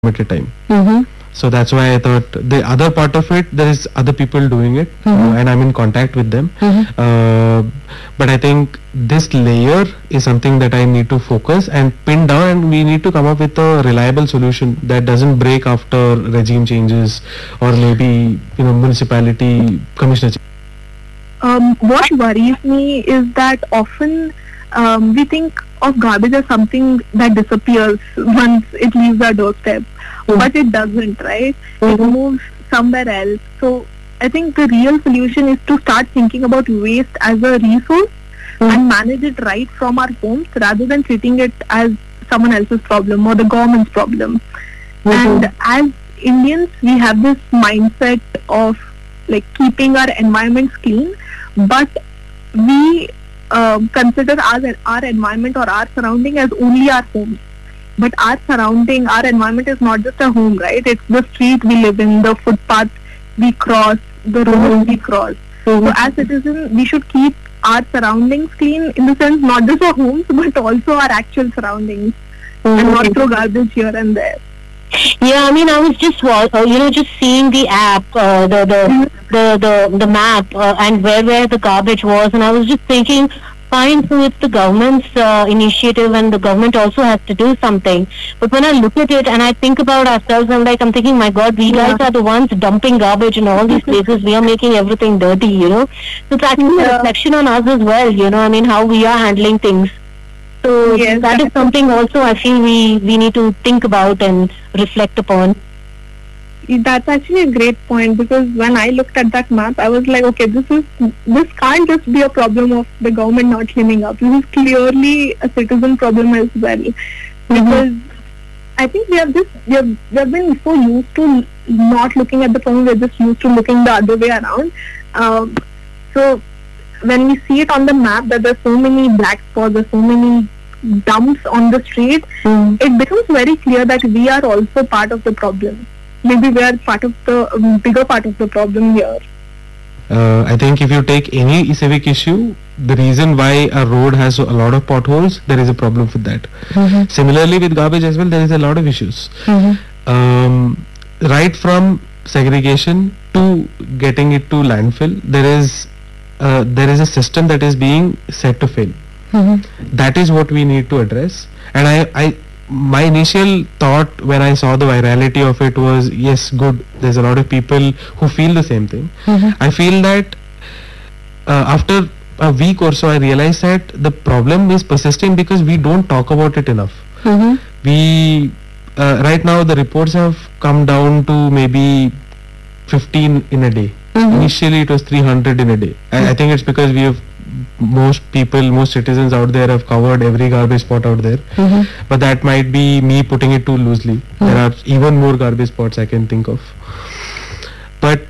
limited time. Mm-hmm. So that's why I thought the other part of it, there is other people doing it, and I'm in contact with them. But I think this layer is something that I need to focus and pin down, and we need to come up with a reliable solution that doesn't break after regime changes, or maybe municipality commissioner. What worries me is that often we think of garbage as something that disappears once it leaves our doorstep, but it doesn't, right? It moves somewhere else. So I think the real solution is to start thinking about waste as a resource and manage it right from our homes rather than treating it as someone else's problem or the government's problem. And as Indians, we have this mindset of like keeping our environments clean, but we consider our environment or our surrounding as only our homes. But our surrounding, our environment is not just a home, right? It's the street we live in, the footpath we cross, the roads we cross. So as citizens, we should keep our surroundings clean, in the sense not just our homes but also our actual surroundings, and not throw garbage here and there. Yeah, I mean, I was just just seeing the app, the map, and where the garbage was, and I was just thinking, fine, so it's the government's initiative, and the government also has to do something. But when I look at it and I think about ourselves, I'm thinking, my God, we guys are the ones dumping garbage in all these places. We are making everything dirty, So it's actually a reflection on us as well, I mean, how we are handling things. So that is something also I feel we need to think about and reflect upon. That's actually a great point, because when I looked at that map, I was like, okay, this can't just be a problem of the government not cleaning up. This is clearly a citizen problem as well, because I think we have been so used to not looking at the problem. We're just used to looking the other way around. So when we see it on the map that there's so many black spots, there's so many dumps on the street, it becomes very clear that we are also part of the problem. Maybe we are part of the bigger part of the problem here. I think if you take any civic issue, the reason why a road has a lot of potholes, there is a problem with that. Similarly with garbage as well, there is a lot of issues. Right from segregation to getting it to landfill, there is a system that is being set to fail. That is what we need to address. And my initial thought when I saw the virality of it was, yes, good, there's a lot of people who feel the same thing. I feel that after a week or so, I realized that the problem is persisting because we don't talk about it enough. We right now the reports have come down to maybe 15 in a day. Initially it was 300 in a day. I think it's because most citizens out there have covered every garbage spot out there. But that might be me putting it too loosely. There are even more garbage spots I can think of. But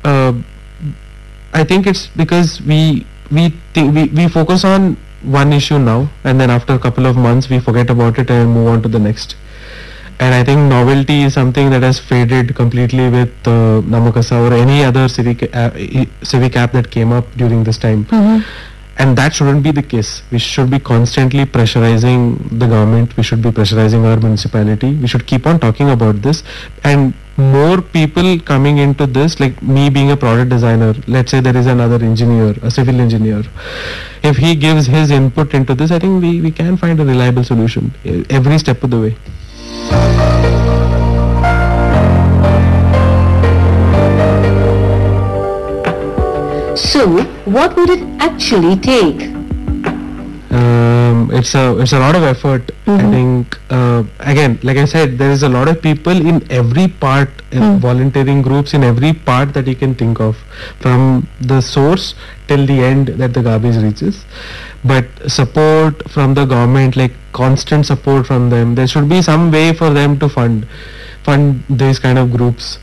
I think it's because we focus on one issue now, and then after a couple of months we forget about it and move on to the next. And I think novelty is something that has faded completely with Namokasa or any other civic app that came up during this time. And that shouldn't be the case. We should be constantly pressurizing the government. We should be pressurizing our municipality. We should keep on talking about this. And more people coming into this, like me being a product designer, let's say there is another engineer, a civil engineer. If he gives his input into this, I think we can find a reliable solution every step of the way. So, what would it actually take? It's a lot of effort. I think again, like I said, there is a lot of people in every part, volunteering groups in every part that you can think of, from the source till the end that the garbage reaches. But support from the government, like constant support from them, there should be some way for them to fund these kind of groups.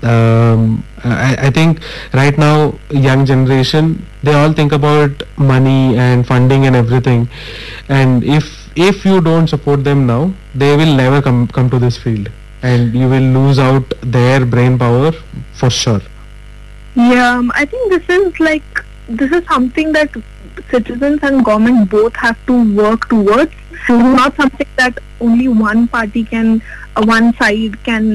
I think right now young generation, they all think about money and funding and everything, and if you don't support them now, they will never come to this field, and you will lose out their brain power for sure. Yeah, I think this is something that citizens and government both have to work towards. It's not something that only one party can, one side can